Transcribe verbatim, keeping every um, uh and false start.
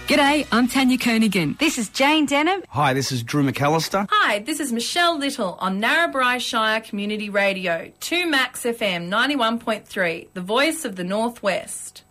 G'day, I'm Tanya Kernaghan. This is Jane Denham. Hi, this is Drew McAllister. Hi, this is Michelle Little on Narrabri Shire Community Radio, two Max F M ninety-one point three, the voice of the Northwest.